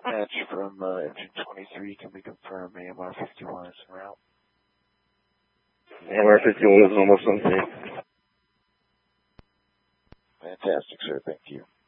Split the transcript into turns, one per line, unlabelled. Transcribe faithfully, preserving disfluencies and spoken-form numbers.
Match from uh, engine twenty-three, can we confirm A M R fifty-one is en route?
A M R fifty-one is almost unsafe.
Fantastic, sir. Thank you.